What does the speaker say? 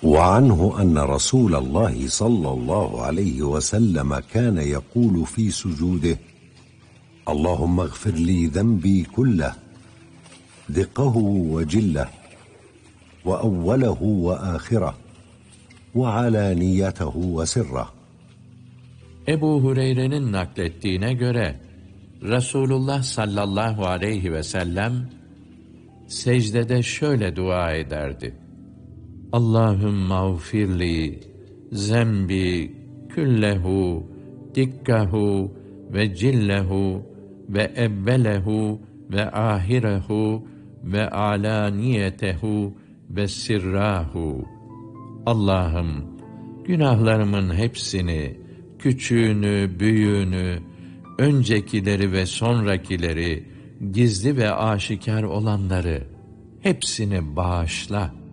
وعنه أن رسول الله صلى الله عليه وسلم كان يقول في سجوده: اللهم اغفر لي ذنبي كله دقه وجله وأوله وآخره وعلانيته وسره. Ebu Hureyre'nin naklettiğine göre Resulullah sallallahu aleyhi ve sellem secdede şöyle dua ederdi: Allahümme ğfirli zembi küllehu dikkahu ve cillehu ve evvelehu ve ahirehu ve alaniyetehu ve sirrahu. Allah'ım, günahlarımın hepsini, küçüğünü, büyüğünü, öncekileri ve sonrakileri, gizli ve aşikar olanları hepsini bağışla.